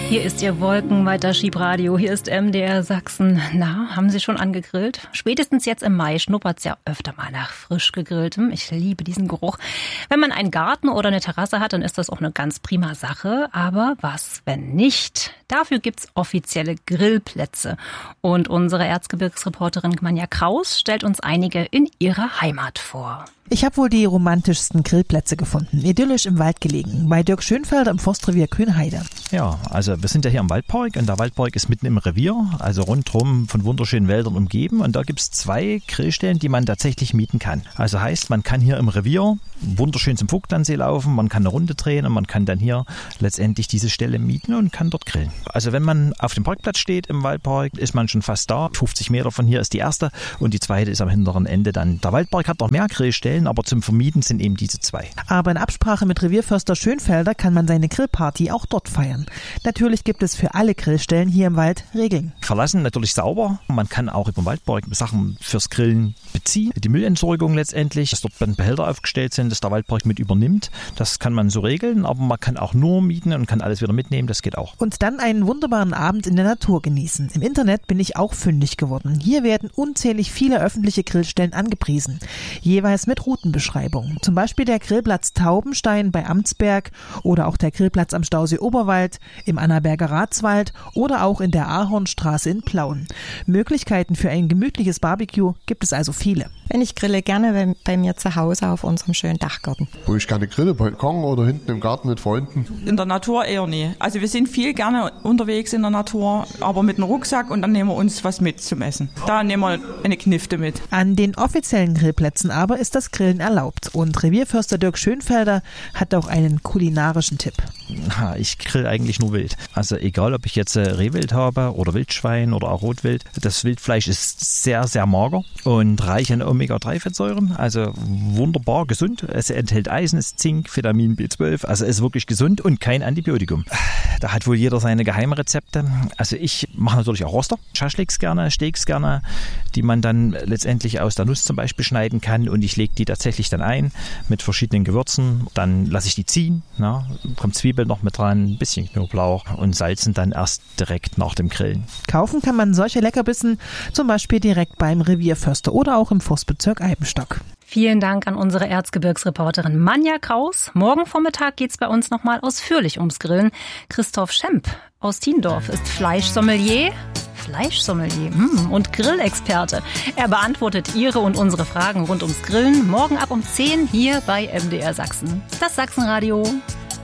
Hier ist Ihr wolkenweiter Schiebradio, hier ist MDR Sachsen. Na, haben Sie schon angegrillt? Spätestens jetzt im Mai schnuppert's ja öfter mal nach frisch gegrilltem. Ich liebe diesen Geruch. Wenn man einen Garten oder eine Terrasse hat, dann ist das auch eine ganz prima Sache. Aber was, wenn nicht? Dafür gibt's offizielle Grillplätze. Und unsere Erzgebirgsreporterin Manja Kraus stellt uns einige in ihrer Heimat vor. Ich habe wohl die romantischsten Grillplätze gefunden, idyllisch im Wald gelegen, bei Dirk Schönfelder im Forstrevier Kühnheide. Ja, also wir sind ja hier im Waldpark und der Waldpark ist mitten im Revier, also rundherum von wunderschönen Wäldern umgeben und da gibt's 2 Grillstellen, die man tatsächlich mieten kann. Also heißt, man kann hier im Revier wunderschön zum Vogtlandsee laufen, man kann eine Runde drehen und man kann dann hier letztendlich diese Stelle mieten und kann dort grillen. Also wenn man auf dem Parkplatz steht im Waldpark, ist man schon fast da. 50 Meter von hier ist die erste und die zweite ist am hinteren Ende dann. Der Waldpark hat noch mehr Grillstellen, aber zum Vermieten sind eben diese 2. Aber in Absprache mit Revierförster Schönfelder kann man seine Grillparty auch dort feiern. Natürlich gibt es für alle Grillstellen hier im Wald Regeln. Verlassen natürlich sauber. Man kann auch über den Waldpark Sachen fürs Grillen beziehen. Die Müllentsorgung letztendlich, dass dort Behälter aufgestellt sind, dass der Waldpark mit übernimmt. Das kann man so regeln, aber man kann auch nur mieten und kann alles wieder mitnehmen. Das geht auch. Und dann einen wunderbaren Abend in der Natur genießen. Im Internet bin ich auch fündig geworden. Hier werden unzählig viele öffentliche Grillstellen angepriesen. Jeweils mit Routenbeschreibung. Zum Beispiel der Grillplatz Taubenstein bei Amtsberg oder auch der Grillplatz am Stausee Oberwald, im Annaberger Ratswald oder auch in der Ahornstraße in Plauen. Möglichkeiten für ein gemütliches Barbecue gibt es also viele. Wenn ich grille, gerne bei mir zu Hause auf unserem schönen Dachgarten. Wo ich gerne grille, Balkon oder hinten im Garten mit Freunden. In der Natur eher nie. Also wir sind viel gerne unterwegs in der Natur, aber mit einem Rucksack und dann nehmen wir uns was mit zum Essen. Da nehmen wir eine Knifte mit. An den offiziellen Grillplätzen aber ist das Grillen erlaubt. Und Revierförster Dirk Schönfelder hat auch einen kulinarischen Tipp. Ich grill eigentlich nur Wild. Also egal, ob ich jetzt Rehwild habe oder Wildschwein oder auch Rotwild. Das Wildfleisch ist sehr, sehr mager und reich an Omega-3-Fettsäuren. Also wunderbar gesund. Es enthält Eisen, es Zink, Vitamin B12. Also ist wirklich gesund und kein Antibiotikum. Da hat wohl jeder seine Geheimrezepte. Also ich mache natürlich auch Roster. Schaschliks gerne, Steaks gerne, die man dann letztendlich aus der Nuss zum Beispiel schneiden kann. Und ich lege die tatsächlich dann ein mit verschiedenen Gewürzen. Dann lasse ich die ziehen. Na, kommt Zwiebeln noch mit dran, ein bisschen Knoblauch und salzen dann erst direkt nach dem Grillen. Kaufen kann man solche Leckerbissen zum Beispiel direkt beim Revierförster oder auch im Forstbezirk Eibenstock. Vielen Dank an unsere Erzgebirgsreporterin Manja Kraus. Morgen Vormittag geht's bei uns nochmal ausführlich ums Grillen. Christoph Schemp aus Tiendorf ist Fleischsommelier und Grillexperte. Er beantwortet Ihre und unsere Fragen rund ums Grillen morgen ab um 10 hier bei MDR Sachsen. Das Sachsenradio.